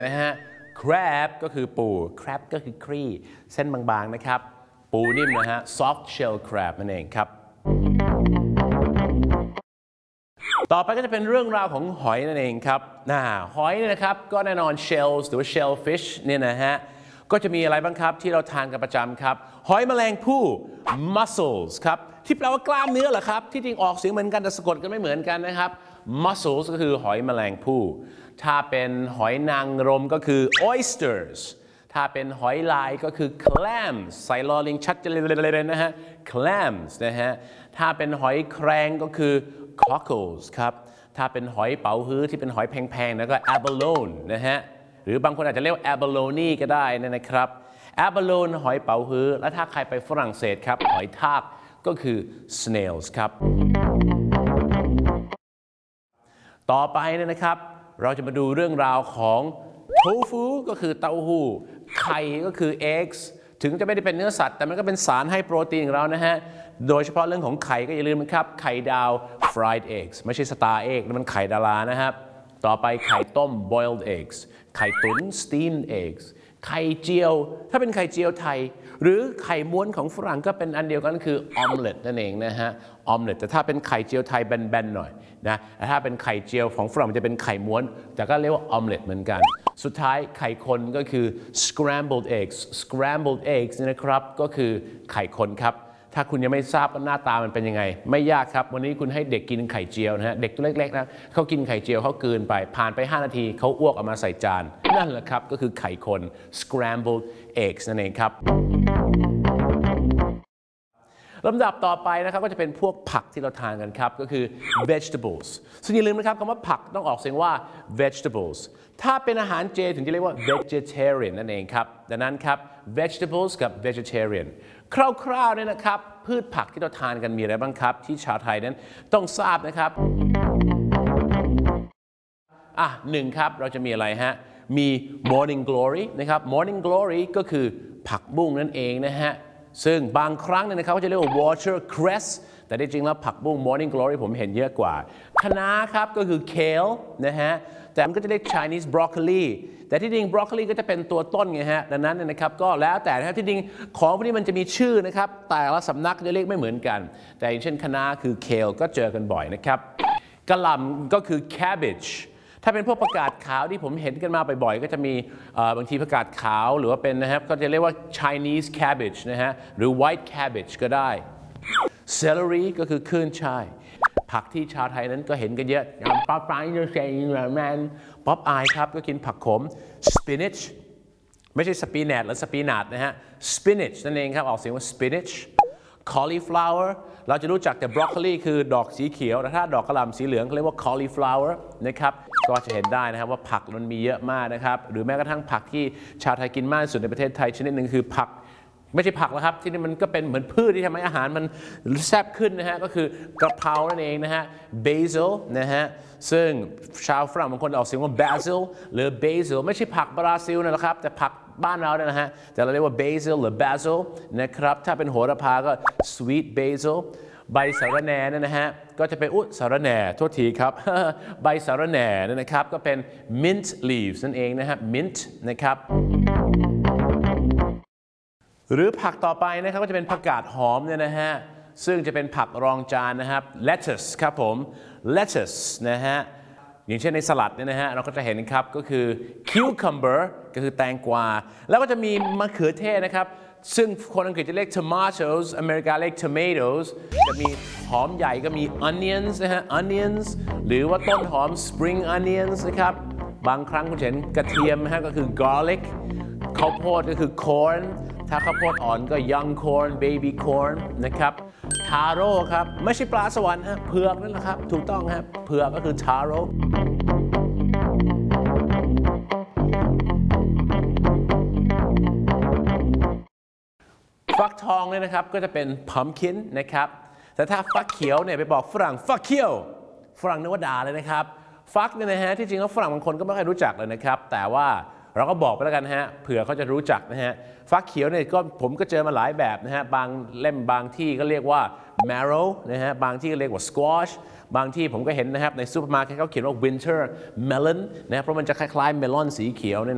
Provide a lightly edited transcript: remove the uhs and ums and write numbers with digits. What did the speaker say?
นะฮะ crab ก็คือปู crab ก็คือครีเส้นบางๆนะครับปูนิ่มนะฮะ soft shell crab นั่นเองครับต่อไปก็จะเป็นเรื่องราวของหอยนั่นเองครับหอยเนี่ยนะครับก็แน่นอน shells หรือว่า shellfish เนี่ยนะฮะก็จะมีอะไรบ้างครับที่เราทานกันประจำครับหอยแมลงภู่ mussels ครับที่แปลว่ากล้ามเนื้อเหรอครับที่จริงออกเสียงเหมือนกันแต่สะกดกันไม่เหมือนกันนะครับ mussels ก็คือหอยแมลงภู่ถ้าเป็นหอยนางรมก็คือ oysters ถ้าเป็นหอยลายก็คือ clams ใส่ลอลิงชัดเลยนะฮะ clams นะฮะถ้าเป็นหอยแครงก็คือ cockles ครับถ้าเป็นหอยเป๋าฮื้อที่เป็นหอยแพงๆแล้วก็ abalone นะฮะหรือบางคนอาจจะเรียกว่า abalone ก็ได้นะครับ abalone หอยเป๋าฮื้อและถ้าใครไปฝรั่งเศสครับหอยทากก็คือ snails ครับต่อไปนะครับเราจะมาดูเรื่องราวของโทฟูก็คือเต้าหู้ไข่ก็คือ eggs ถึงจะไม่ได้เป็นเนื้อสัตว์แต่มันก็เป็นสารให้โปรตีนของเรานะฮะโดยเฉพาะเรื่องของไข่ก็อย่าลืมนะครับไข่ดาว fried eggs ไม่ใช่ star egg นั่นมันไข่ดารานะครับต่อไปไข่ต้ม boiled eggs ไข่ตุ๋น steamed eggs ไข่เจียวถ้าเป็นไข่เจียวไทยหรือไข่ม้วนของฝรั่งก็เป็นอันเดียวกันคือ omelette นั่นเองนะฮะ omelette แต่ถ้าเป็นไข่เจียวไทยแบนๆหน่อยนะแต่ถ้าเป็นไข่เจียวของฝรั่งมันจะเป็นไข่ม้วนแต่ก็เรียกว่า omelette เหมือนกันสุดท้ายไข่คนก็คือ scrambled eggs นะครับก็คือไข่คนครับถ้าคุณยังไม่ทราบว่าหน้าตามันเป็นยังไงไม่ยากครับวันนี้คุณให้เด็กกินไข่เจียวนะฮะเด็กตัวเล็กๆนะเขากินไข่เจียวเขากลืนไปผ่านไป5นาทีเขาอ้วกออกมาใส่จานนั่นแหละครับก็คือไข่คน scrambled eggs นั่นเองครับลำดับต่อไปนะครับก็จะเป็นพวกผักที่เราทานกันครับก็คือ vegetables ซึ่งอย่าลืมนะครับคำว่าผักต้องออกเสียงว่า vegetables ถ้าเป็นอาหารเจถึงจะเรียกว่า vegetarian นั่นเองครับดังนั้นครับ vegetables กับ vegetarian คร่าวๆเนี่ยนะครับพืชผักที่เราทานกันมีอะไรบ้างครับที่ชาวไทยนั้นต้องทราบนะครับหนึ่งครับเราจะมีอะไรฮะมี morning glory นะครับ morning glory ก็คือผักบุ้งนั่นเองนะฮะซึ่งบางครั้งเนี่ยนะครับเขาจะเรียกว่า watercress แต่จริงๆแล้วผักบุ้ง morning glory ผมเห็นเยอะกว่าคะน้าครับก็คือ kale นะฮะแต่มันก็จะเรียก Chinese broccoli แต่ที่จริง broccoli ก็จะเป็นตัวต้นไงฮะดังนั้นนะครับก็แล้วแต่นะที่จริงของพวกนี้มันจะมีชื่อนะครับแต่ละสำนักจะเรียกไม่เหมือนกันแต่อย่างเช่นคะน้าคือ kale ก็เจอกันบ่อยนะครับกะหล่ำก็คือ cabbageถ้าเป็นพวกผักกาดขาวที่ผมเห็นกันมาบ่อยๆก็จะมีบางทีผักกาดขาวหรือว่าเป็นนะครับก็จะเรียกว่า Chinese cabbage นะฮะหรือ white cabbage ก็ได้ celery ก็คือขึ้นช่ายผักที่ชาวไทยนั้นก็เห็นกันเยอะอย่างป๊อปอายจะเสียงแมนป๊อปอายครับก็กินผักขม spinach ไม่ใช่สปีนัทหรือสปีนัทนะฮะ spinach นั่นเองครับออกเสียงว่า spinach cauliflower เราจะรู้จักแต่ broccoli คือดอกสีเขียวแต่ถ้าดอกกระหล่ำสีเหลืองเขาเรียกว่า cauliflower นะครับก็จะเห็นได้นะครับว่าผักมันมีเยอะมากนะครับหรือแม้กระทั่งผักที่ชาวไทยกินมากที่สุดในประเทศไทยชนิดหนึ่งคือผักไม่ใช่ผักแล้วครับที่นี่มันก็เป็นเหมือนพืชที่ทำให้อาหารมันแซ่บขึ้นนะฮะก็คือกระเพรานั่นเองนะฮะ basil นะฮะซึ่งชาวฝรั่งบางคนออกเสียงว่า basil หรือ basil ไม่ใช่ผักบราซิลนะครับแต่ผักบ้านเราเนี่ยนะฮะแต่เราเรียกว่า basil หรือ basil นะครับถ้าเป็นโหระพาก็ sweet basil ใบสะระแหน่นะฮะก็จะเป็นสะระแหน่โทษทีครับใบสะระแหน่นะครับก็เป็น mint leaves นั่นเองนะฮะ mint นะครับหรือผักต่อไปนะครับก็จะเป็นผักกาดหอมเนี่ยนะฮะซึ่งจะเป็นผักรองจานนะครับ lettuce ครับผม lettuce นะฮะอย่างเช่นในสลัดเนี่ยนะฮะเราก็จะเห็นครับก็คือ cucumber ก็คือแตงกวาแล้วก็จะมีมะเขือเทศนะครับซึ่งคนอังกฤษจะเรียก tomatoes อเมริกาเรียก tomatoes จะมีหอมใหญ่ก็มี onions นะฮะ onions หรือว่าต้นหอม spring onions นะครับบางครั้งคุณเห็นกระเทียมนะฮะก็คือ garlic ข้าวโพดก็คือ corn ถ้าข้าวโพดอ่อนก็ young corn baby corn นะครับทาโร่ครับไม่ใช่ปลาสวรรค์ฮะเผือกนั่นแหละครับถูกต้องครับเผือกก็คือทาโร่ฟักทองเนี่ยนะครับก็จะเป็น pumpkin นะครับแต่ถ้าฟักเขียวเนี่ยไปบอกฝรั่งฟักเขียวฝรั่งนึกว่าด่าเลยนะครับฟักเนี่ยนะฮะที่จริงแล้วฝรั่งบางคนก็ไม่ค่อยรู้จักเลยนะครับแต่ว่าเราก็บอกไปแล้วกันฮะเผื่อเขาจะรู้จักนะฮะฟักเขียวเนี่ยก็ผมก็เจอมาหลายแบบนะฮะบางเล่มบางที่ก็เรียกว่า marrow นะฮะบางที่ก็เรียกว่า squash บางที่ผมก็เห็นนะครับในซูเปอร์มาร์เก็ตเขาเขียนว่า winter melon นะเพราะมันจะคล้ายๆเมลอนสีเขียวเนี่ย